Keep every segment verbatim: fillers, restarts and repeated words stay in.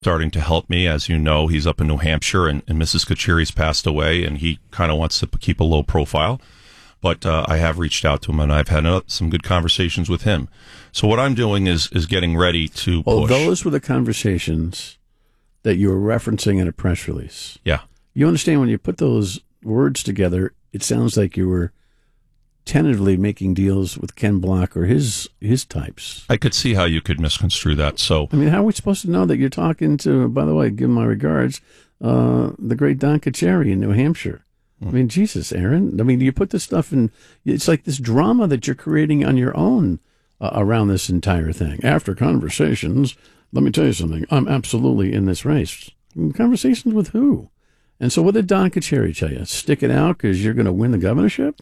starting to help me. As you know, he's up in New Hampshire, and, and Missus Kachiri's passed away, and he kind of wants to keep a low profile. But uh, I have reached out to him, and I've had uh, some good conversations with him. So what I'm doing is is getting ready to Oh, push. those were the conversations that you were referencing in a press release. Yeah. You understand, when you put those words together, it sounds like you were tentatively making deals with Ken Block or his his types. I could see how you could misconstrue that. So, I mean, how are we supposed to know that you're talking to, by the way, give my regards, uh, the great Don Kacheri in New Hampshire? Mm. I mean, Jesus, Aaron. I mean, you put this stuff in, it's like this drama that you're creating on your own uh, around this entire thing. After conversations, let me tell you something, I'm absolutely in this race. Conversations with who? And so what did Don Kacheri tell you? Stick it out because you're going to win the governorship?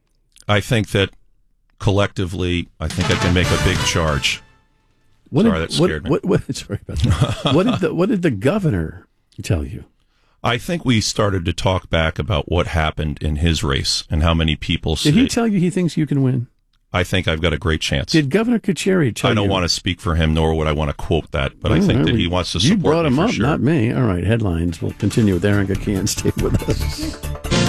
I think that collectively, I think I can make a big charge. What sorry, did, that scared what, me. What, what, sorry about that. what, did the, what did the governor tell you? I think we started to talk back about what happened in his race and how many people Did say, he tell you he thinks you can win? I think I've got a great chance. Did Governor Kacheri tell you? I don't you? want to speak for him, nor would I want to quote that, but All I think right, that we, he wants to you support brought me him for up, sure. not me. All right, headlines. We'll continue with Aaron Gakian. Stay with us.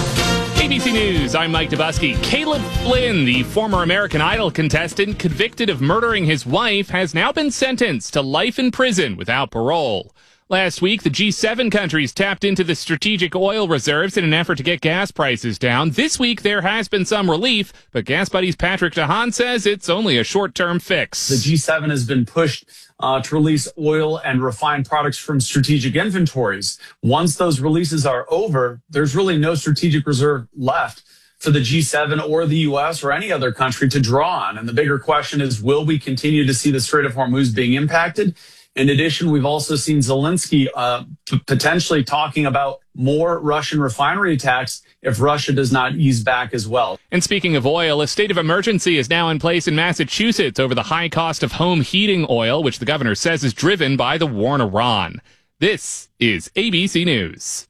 A B C News, I'm Mike Dubusky. Caleb Flynn, the former American Idol contestant convicted of murdering his wife, has now been sentenced to life in prison without parole. Last week, the G seven countries tapped into the strategic oil reserves in an effort to get gas prices down. This week, there has been some relief, but Gas Buddy's Patrick DeHaan says it's only a short-term fix. The G seven has been pushed uh, to release oil and refined products from strategic inventories. Once those releases are over, there's really no strategic reserve left for the G seven or the U S or any other country to draw on. And the bigger question is, will we continue to see the Strait of Hormuz being impacted? In addition, we've also seen Zelensky uh, p- potentially talking about more Russian refinery attacks if Russia does not ease back as well. And speaking of oil, a state of emergency is now in place in Massachusetts over the high cost of home heating oil, which the governor says is driven by the war in Iran. This is A B C News.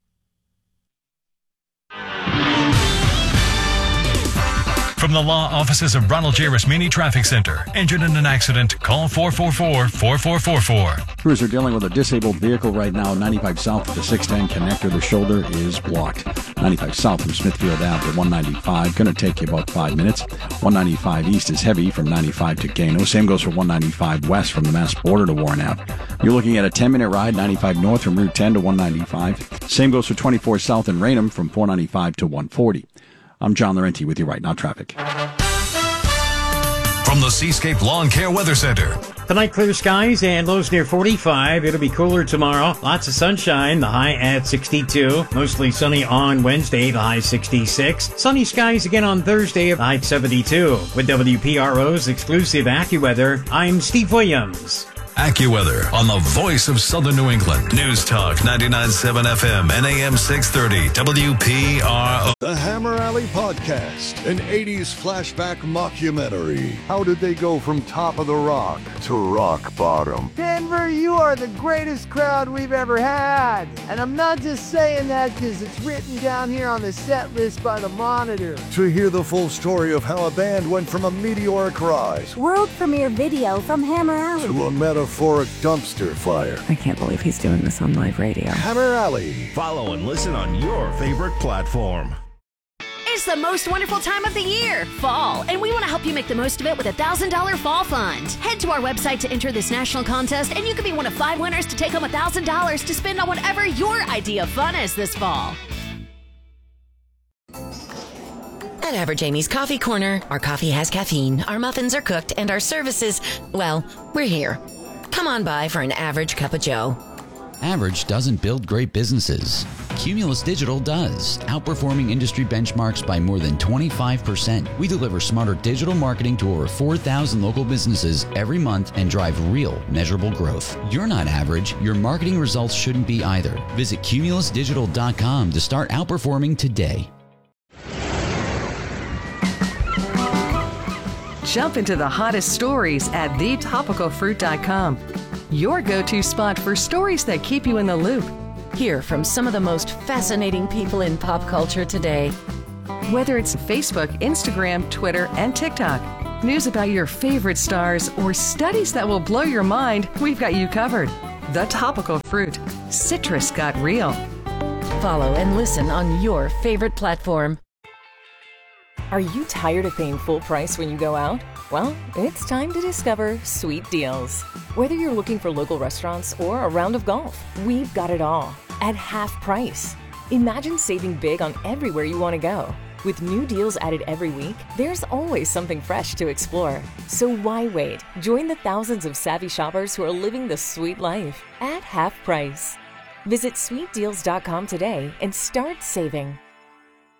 From the law offices of Ronald J. Rasmini Traffic Center. Injured in an accident? Call four four four, four four four four. Crews are dealing with a disabled vehicle right now. ninety-five south of the six ten connector. The shoulder is blocked. ninety-five south from Smithfield Ave to one ninety-five. Going to take you about five minutes. one ninety-five east is heavy from ninety-five to Gano. Same goes for one ninety-five west from the Mass border to Warren Ave. You're looking at a ten-minute ride. ninety-five north from Route ten to one ninety-five. Same goes for twenty-four south in Raynham from four ninety-five to one forty. I'm John Laurenti with you right now, traffic. From the Seascape Lawn Care Weather Center. Tonight, clear skies and lows near forty-five. It'll be cooler tomorrow. Lots of sunshine, the high at sixty-two. Mostly sunny on Wednesday, the high sixty-six. Sunny skies again on Thursday, the high seventy-two. With W P R O's exclusive AccuWeather, I'm Steve Williams. AccuWeather on the voice of Southern New England. News Talk ninety-nine point seven F M and A M six thirty W P R O. The Hammer Alley Podcast, an eighties flashback mockumentary. How did they go from top of the rock to rock bottom? Denver, you are the greatest crowd we've ever had. And I'm not just saying that because it's written down here on the set list by the Monitor. To hear the full story of how a band went from a meteoric rise, world premiere video from Hammer Alley, to a metaphoric dumpster fire. I can't believe he's doing this on live radio. Hammer Alley. Follow and listen on your favorite platform. It's the most wonderful time of the year, fall, and we want to help you make the most of it with a one thousand dollars Fall Fund. Head to our website to enter this national contest, and you could be one of five winners to take home one thousand dollars to spend on whatever your idea of fun is this fall. At Average Amy's Coffee Corner, our coffee has caffeine, our muffins are cooked, and our services, well, we're here. Come on by for an average cup of joe. Average doesn't build great businesses. Cumulus Digital does, outperforming industry benchmarks by more than twenty-five percent. We deliver smarter digital marketing to over four thousand local businesses every month and drive real, measurable growth. You're not average. Your marketing results shouldn't be either. Visit cumulus digital dot com to start outperforming today. Jump into the hottest stories at the topical fruit dot com. Your go-to spot for stories that keep you in the loop. Hear from some of the most fascinating people in pop culture today. Whether it's Facebook, Instagram, Twitter, and TikTok, news about your favorite stars, or studies that will blow your mind, we've got you covered. The Topical Fruit. Citrus got real. Follow and listen on your favorite platform. Are you tired of paying full price when you go out? Well, it's time to discover Sweet Deals. Whether you're looking for local restaurants or a round of golf, we've got it all at half price. Imagine saving big on everywhere you want to go. With new deals added every week, there's always something fresh to explore. So why wait? Join the thousands of savvy shoppers who are living the sweet life at half price. Visit sweet deals dot com today and start saving.